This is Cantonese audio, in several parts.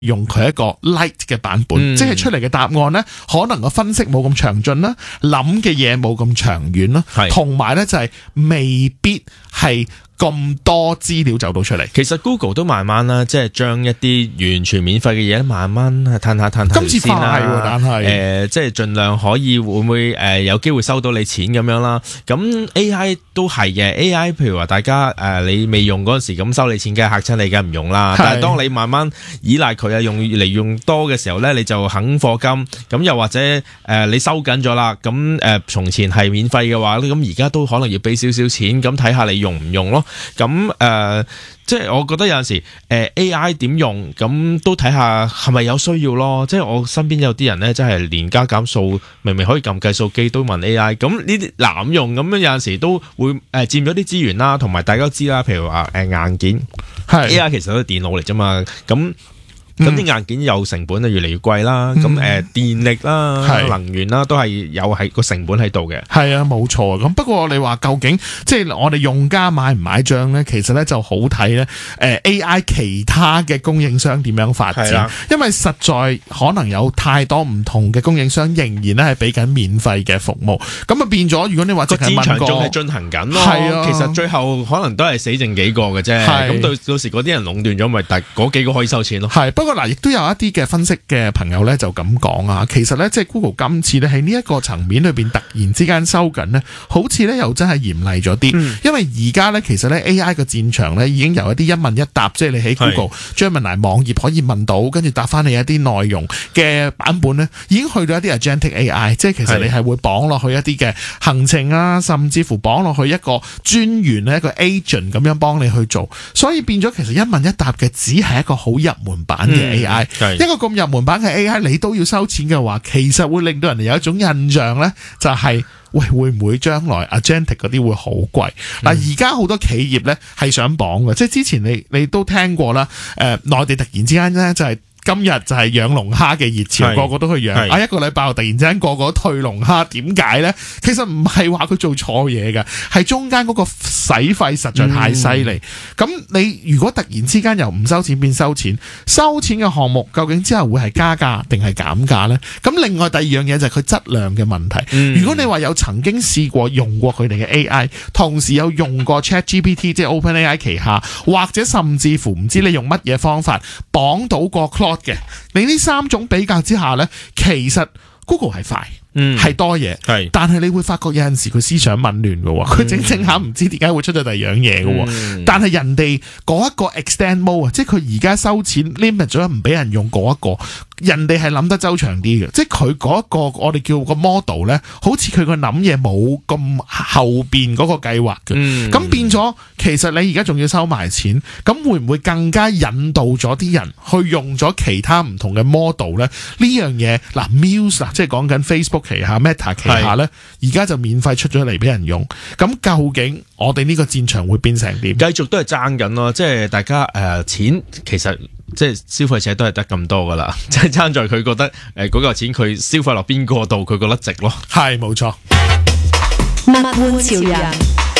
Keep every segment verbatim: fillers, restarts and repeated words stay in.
用佢一個 light 嘅版本，嗯、即係出嚟嘅答案呢，可能個分析冇咁詳盡啦，諗嘅嘢冇咁長遠啦，同埋呢就係未必係咁多資料走到出嚟。 其實 Google 都慢慢啦，即係將一啲完全免費嘅嘢慢慢褪下褪下今次快喎，但係誒、 呃，即係盡量可以會唔會誒、呃、有機會收到你錢咁樣啦。咁 A I 都係嘅 ，A I 譬如話大家誒、呃、你未用嗰陣時咁收你錢，梗係嚇親你，梗係唔用啦。但係當你慢慢依賴佢啊，用越嚟用多嘅時候咧，你就肯課金。咁又或者誒、呃、你收緊咗啦，咁誒、呃、從前係免費嘅話咧，咁而家都可能要俾少少錢，咁睇下你用唔用咯。咁誒、呃，即係我覺得有陣時誒、呃、A I 點用，咁都睇下係咪有需要咯。即係我身邊有啲人咧，真係連加減數明明可以撳計數機都問 A I， 咁呢啲濫用咁樣有陣時都會誒佔咗啲資源啦。同埋大家都知啦，譬如話誒、呃、硬件，A I 其實都係電腦嚟啫嘛，咁。咁啲、嗯、硬件有成本就越嚟越貴啦，咁誒、嗯呃、電力啦、能源啦，都係有係個成本喺度嘅。 係啊，冇錯。咁不過你話究竟即係我哋用家買唔買帳咧？其實咧就好睇咧。誒、呃、A I 其他嘅供應商點樣發展？因為實在可能有太多唔同嘅供應商仍然咧係俾緊免費嘅服務。咁啊變咗，如果你話個戰場仲係進行緊咯，係啊，其實最後可能都係死剩幾個嘅啫。咁到到時嗰啲人壟斷咗，咪但嗰幾個可以收錢咯。 係不過嗱，亦都有一啲嘅分析嘅朋友咧，就咁講啊。其實咧，即係 Google 今次咧喺呢一個層面裏邊突然之間收緊呢，好似咧又真係嚴厲咗啲。嗯、因為而家咧，其實咧 A I 嘅戰場咧已經由一啲一問一答，即係你喺 Google Gemini 網頁可以問到，跟住答翻你一啲內容嘅版本咧，已經去到一啲 Agentic A I， 即係其實你係會綁落去一啲嘅行程啊，甚至乎綁落去一個專員咧，一個 agent 咁樣幫你去做。所以變咗其實一問一答嘅只係一個好入門版嘅 A I。嗯、一個咁入門版嘅 A I， 你都要收錢嘅話，其實會令到人哋有一種印象呢，就係、是、喂會唔會將來 Agentic 嗰啲會好貴？嗱、嗯，而家好多企業呢係想綁嘅，即係之前你你都聽過啦。誒、呃，內地突然之間呢，就係、是。今日就係養龍蝦嘅熱潮，個個都去養。啊，一個禮拜後突然之間個個都退龍蝦，點解呢？其實唔係話佢做錯嘢㗎，係中間嗰個使費實在太犀利。咁、嗯、你如果突然之間由唔收錢變收錢，收錢嘅項目究竟之後會係加價定係減價呢？咁另外第二樣嘢就係佢質量嘅問題。嗯、如果你話有曾經試過用過佢哋嘅 A I， 同時有用過 ChatGPT 即係 OpenAI 旗下，或者甚至乎唔知你用乜嘢方法綁到個 Claude 嘅，你呢三種比較之下呢，其實 Google 係快，嗯，係多嘢，係，但係你會發覺有陣時佢思想紊亂嘅，佢整整下唔知點解會出咗第二樣嘢嘅，嗯、但係人哋嗰一個 extend mode 啊，即係佢而家收錢 limit 咗唔俾人用嗰、那、一個。人哋係諗得周詳啲嘅，即係佢嗰一個我哋叫個 model 咧，好似佢個諗嘢冇咁後邊嗰個計劃嘅，咁、嗯、變咗其實你而家仲要收埋錢，咁會唔會更加引導咗啲人去用咗其他唔同嘅 model 咧？呢樣嘢嗱 Muse 即係講緊 Facebook 旗下 Meta 旗下咧，而家就免費出咗嚟俾人用，咁究竟我哋呢個戰場會變成點？ 繼續都係爭緊咯，即係大家誒、呃、錢其實。即係消費者都係得咁多噶啦，即係爭在佢覺得誒嗰嚿錢佢消費落邊個度，佢覺得值咯。 係冇錯。 物玩潮人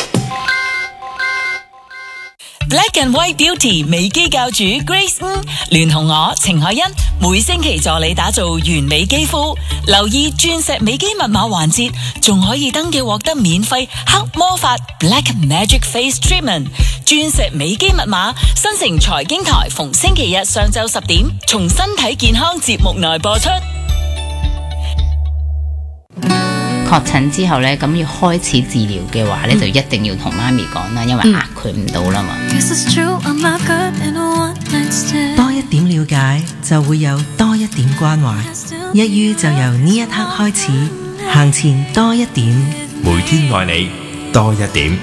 Black and White Beauty 美肌教主 Grace 嗯聯同我程海欣每星期助你打造完美肌膚，留意鑽石美肌密碼環節，仲可以登記獲得免費黑魔法 Black Magic Face Treatment。鑽石美肌密碼，新城財經台逢星期日上晝十點，從身體健康節目內播出。 確診之後咧，咁要開始治療嘅話咧，嗯、就一定要同媽咪講啦，因為壓佢唔到啦嘛。 多一點了解，就會有多一點關懷。一於就由呢一刻開始，行前多一點， 每天愛你多一點。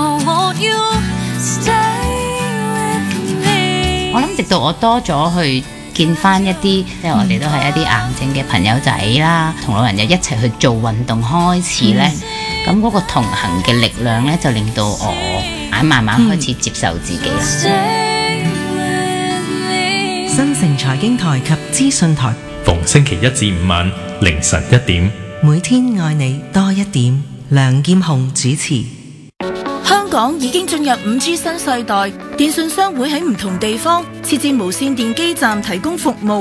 我諗直到我多咗去見翻一啲，即係我哋都係一啲癌症嘅朋友仔啦，同老人家一齊去做運動開始咧，咁嗰、嗯、個同行嘅力量咧，就令到我慢慢開始接受自己啦。 嗯、新城財經台及資訊台， 逢星期一至五晚凌晨一點， 每天愛你多一點。梁劍虹主持。 香港已經進入五 G 新世代，電信商會喺唔同地方設置無線電基站提供服務。